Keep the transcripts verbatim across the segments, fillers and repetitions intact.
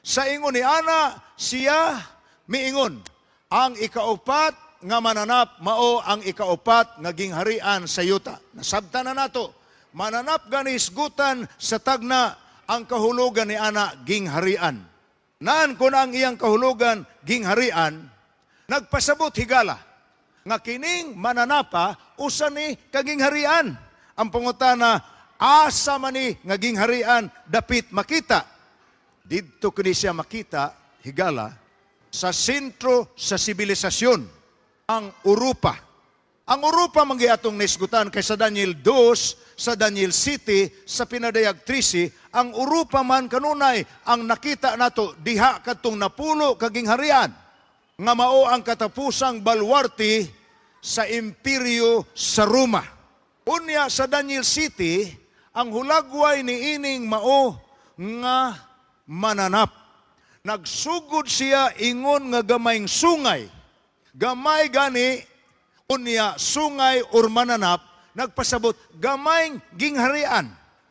Sa ingon ni ana siya miingon, ang ikaupat nga mananap mao ang ikaupat nga gingharian sa yuta. Nasabta na nato, mananap gani isgutan sa tagna ang kahulugan ni ana gingharian. Naan ko na ang iyang kahulugan gingharian, nagpasabot higala nga kining mananapa usa ni kagingharian. Ang pangutana, asa man ni nga gingharian dapit makita? Didto kini siya makita higala sa sentro sa sibilisasyon, ang Europa. Ang Europa manggiatong nisgutan kay sa Daniel two, sa Daniel City, sa pinadayag trisi, ang Europa man kanunay ang nakita nato diha kadtong napulo kagingharian nga mao ang katapusang balwarte sa imperyo sa Roma. Unya sa Daniel City, ang hulagway ni ining mao nga mananap. Nagsugod siya ingon nga gamayng sungay. Gamay gani, unya sungay or mananap, nagpasabot gamayng gingharian.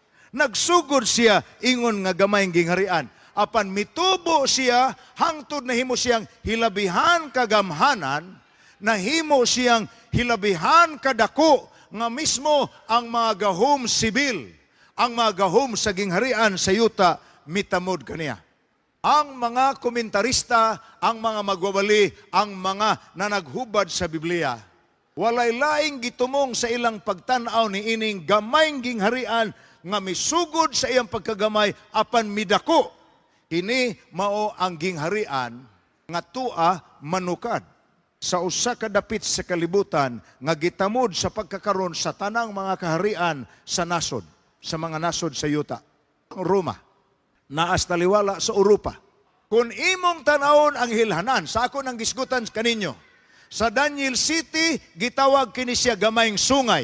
Nagsugod siya ingon nga gamayng gingharian. Apan mitubo siya, hangtod na himo siyang hilabihan kagamhanan, na himo siyang hilabihan kadako, nga mismo ang mga gahom sibil, ang mga gahom sa gingharian sa yuta, mitamod kaniya. Ang mga komentarista, ang mga magwawali, ang mga nanaghubad sa Biblia, walay laing gitumong sa ilang pagtanaw ni ining gamayng gingharian nga misugod sa iyang pagkagamay apan midako. Ini mao ang gingharian nga tua manukad sa usa ka dapit sa kalibutan nga gitamod sa pagkakaron sa tanang mga kaharian sa nasod, sa mga nasod sa yuta. Roma, naas taliwala sa Europa. Kung imong tanawon ang hilhanan, sa ako nang gisgutan kaninyo, sa Daniel City, gitawag kini siya gamayng sungay.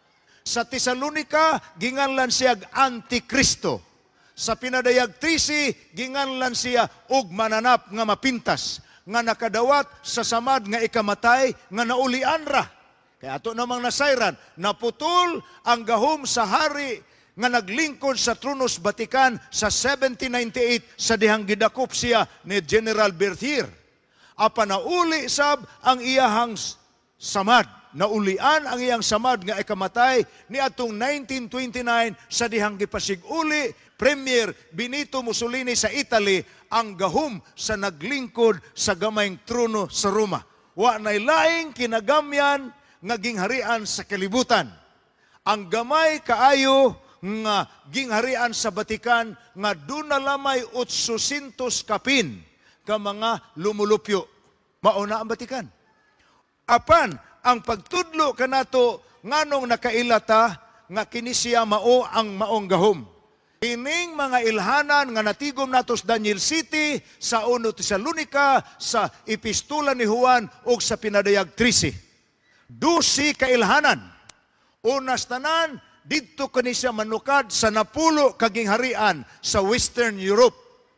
Sa Tesalonica, ginganlan siya Antikristo. Sa pinadayag trisi, ginganlan siya og mananap nga mapintas, nga nakadawat sa samad nga ikamatay, nga naulian ra. Kaya ato namang nasayran, naputol ang gahom sa hari nga naglingkod sa Tronos Vatican sa seventeen ninety-eight sa dihang gidakop siya ni General Berthier. Apa nauli sab ang iyahang samad. Naulian ang iyang samad nga ikamatay ni atong nineteen twenty-nine sa dihang gipasig-uli Premier Benito Mussolini sa Italy ang gahom sa naglingkod sa gamayng trono sa Roma. Wa nay laing kinagamyan nga gingharian sa kalibutan. Ang gamay kaayo nga gingharian sa Vatican nga doon na lamay eight hundred kapin ka mga lumulupyo. Mauna ang Vatican. Apan, ang pagtudlo kanato nganong nakailata nga kini siya mao ang maong gahom. Ining mga ilhanan nga natigom nato sa Daniel City, sa Uno Tesalonica, sa Epistula ni Juan ug sa pinadayag trisi. Dusi ka ilhanan. Unas tanan, didto kani siya manukad sa napulo ka gingharian sa Western Europe.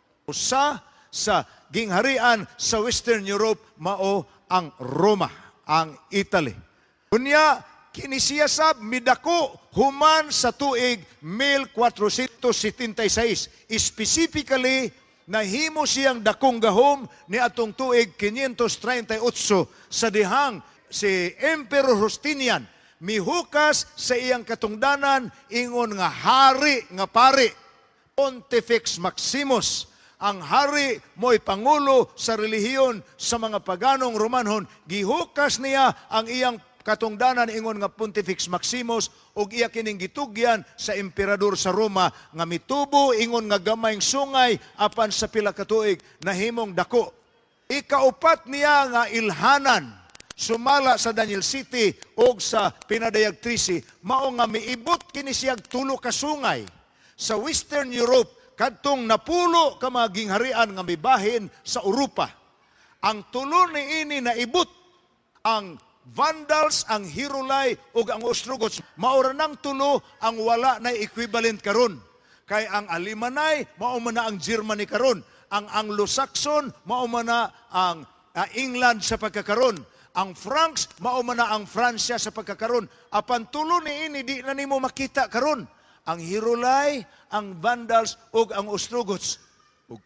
Usa sa gingharian sa Western Europe mao ang Roma, ang Italy. Unya, kini siya sab midako human sa tuig fourteen seventy-six. Specifically, nahimo siyang dakong gahom ni atong tuig five thirty-eight sa dihang si Emperor Justinian mihukas sa iyang katungdanan ingon nga hari nga pari, Pontifex Maximus. Ang hari mo'y pangulo sa relihiyon sa mga paganong Romanhon. Gihukas niya ang iyang katungdanan ingon nga Pontifex Maximus ug iya kining gitugyan sa emperador sa Roma nga mitubo ingon nga gamayng sungay apan sa pila ka tuig nahimong dako. Ikaupat niya nga ilhanan sumala sa Daniel City ug sa pinadayag trisi mao nga miibot kini siyang tulo ka sungay sa Western Europe kadtong napulo ka mga gingharian nga mibahin sa Europa. Ang tulo ni ini naibot ang Vandals, ang Hirulay ug ang Ostrogoths. Maura nang tulo ang wala na equivalent karon. Kay ang Alemanay mao man na ang Germany karon, ang Anglo-Saxon mao man na ang uh, England sa pagkakaron. Ang Franks mao man na ang Fransya sa pagkakaron. Apan tulo ni ini di na nimo makita karon. Ang Hirulay, ang Vandals ug ang Ostrogoths.